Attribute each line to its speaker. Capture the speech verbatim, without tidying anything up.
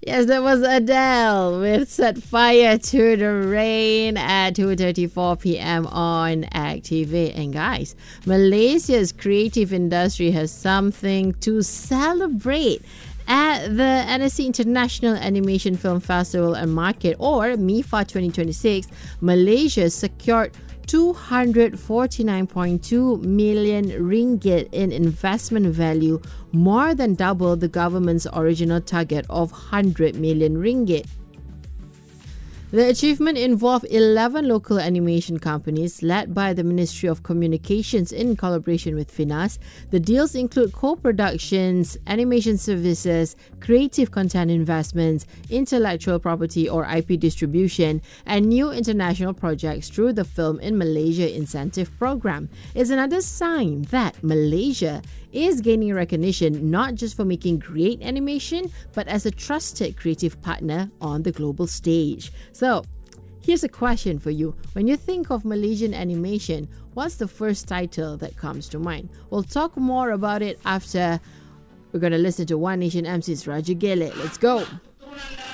Speaker 1: Yes, that was Adele with Set Fire to the Rain at two thirty-four p.m. on Activate. And guys, Malaysia's creative industry has something to celebrate. At the N S C International Animation Film Festival and Market, or MIFA twenty twenty-six, Malaysia secured two hundred forty-nine point two million ringgit in investment value, more than double the government's original target of one hundred million ringgit. The achievement involved eleven local animation companies led by the Ministry of Communications in collaboration with FINAS. The deals include co-productions, animation services, creative content investments, intellectual property or I P distribution, and new international projects through the Film in Malaysia incentive program. It's another sign that Malaysia is gaining recognition not just for making great animation, but as a trusted creative partner on the global stage. So, here's a question for you. When you think of Malaysian animation, what's the first title that comes to mind? We'll talk more about it after we're going to listen to One Nation M C's Raja Gelek. Let's go.